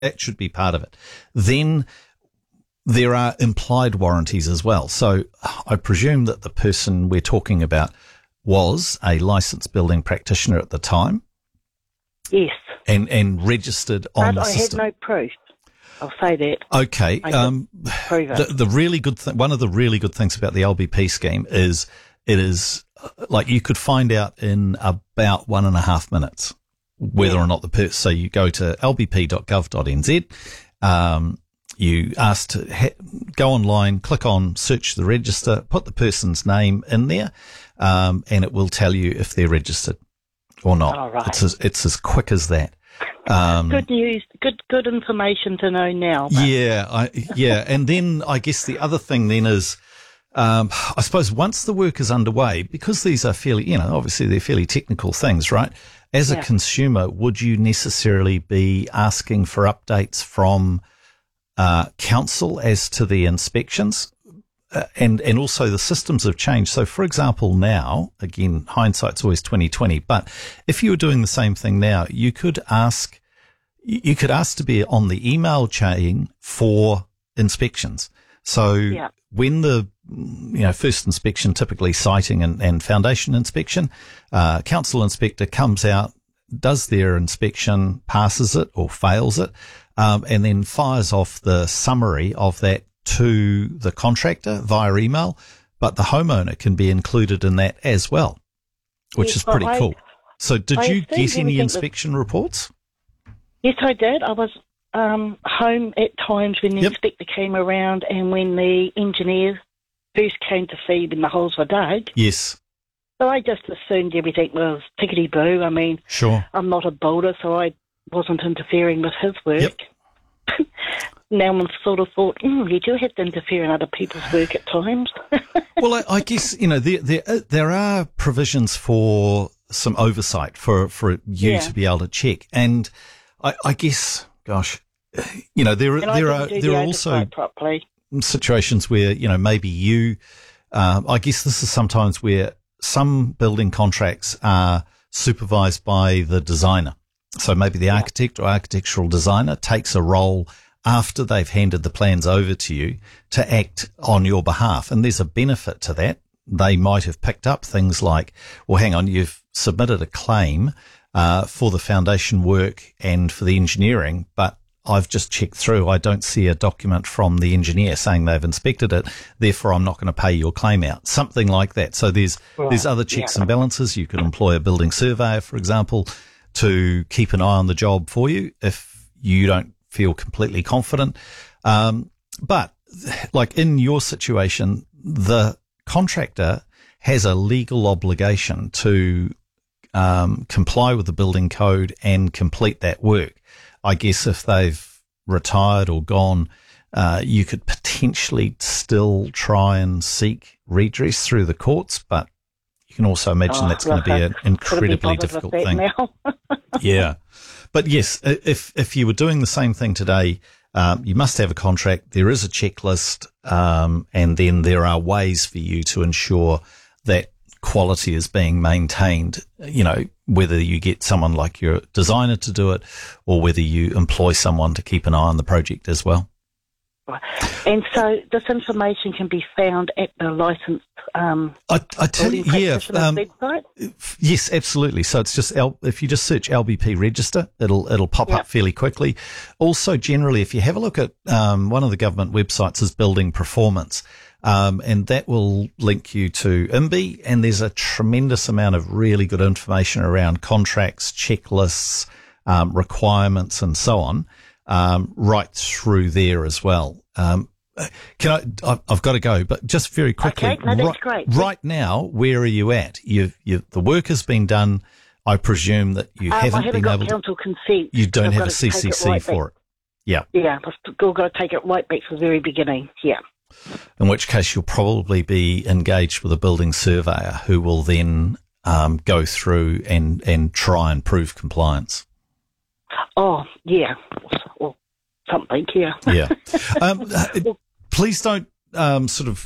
that should be part of it. Then there are implied warranties as well. So I presume that the person we're talking about was a licensed building practitioner at the time. Yes. And registered on the system. But I had no proof. I'll say that. Okay. Prove it. The really good one of the really good things about the LBP scheme is it is like you could find out in about 1.5 minutes whether or not the person. So you go to lbp.gov.nz. You ask to go online, click on search the register, put the person's name in there, and it will tell you if they're registered or not. Oh, right. It's as quick as that. Good news, good information to know now. But. Yeah. And then I guess the other thing then is, I suppose once the work is underway, because these are fairly, obviously they're fairly technical things, right? As a consumer, would you necessarily be asking for updates from council as to the inspections? And also the systems have changed. So, for example, now, again, hindsight's always 20/20, but if you were doing the same thing now, you could ask to be on the email chain for inspections. So when the, first inspection, typically siting and foundation inspection, council inspector comes out, does their inspection, passes it or fails it, and then fires off the summary of that to the contractor via email, but the homeowner can be included in that as well, which is pretty cool. So did you get any inspection reports? Yes, I did. I was home at times when the inspector came around and when the engineer first came to see when the holes were dug. Yes. So I just assumed everything was tickety-boo. I mean, sure. I'm not a builder, so I wasn't interfering with his work. Yep. Now I'm sort of thought, you do have to interfere in other people's work at times. Well, I guess, there are provisions for some oversight for you to be able to check. And I guess, gosh, there are also properly. Situations where, maybe I guess this is sometimes where some building contracts are supervised by the designer. So maybe the architect or architectural designer takes a role after they've handed the plans over to you to act on your behalf. And there's a benefit to that. They might have picked up things like, well, hang on, you've submitted a claim for the foundation work and for the engineering, but I've just checked through. I don't see a document from the engineer saying they've inspected it. Therefore, I'm not going to pay your claim out. Something like that. So there's other checks and balances. You could employ a building surveyor, for example, to keep an eye on the job for you if you don't feel completely confident. But like in your situation, the contractor has a legal obligation to comply with the building code and complete that work. I guess if they've retired or gone, you could potentially still try and seek redress through the courts, but you can also imagine that's going to be an incredibly difficult thing. Yeah. But yes, if you were doing the same thing today, you must have a contract. There is a checklist, and then there are ways for you to ensure that quality is being maintained, whether you get someone like your designer to do it or whether you employ someone to keep an eye on the project as well. And so this information can be found at the licensed I tell you, website? Yes, absolutely. So it's just if you just search LBP register, it'll pop up fairly quickly. Also, generally, if you have a look at one of the government websites is Building Performance, and that will link you to IMBY, and there's a tremendous amount of really good information around contracts, checklists, requirements, and so on, right through there as well. I've got to go, but just very quickly. Okay, no, that's great. Right now, where are you at? The work has been done. I presume that you haven't been able to. Council consent. You don't have a CCC for it. Yeah. Yeah, I've still got to take it right back to the very beginning. Yeah. In which case, you'll probably be engaged with a building surveyor who will then go through and try and prove compliance. Oh, yeah. Or something, yeah. Yeah. Please don't sort of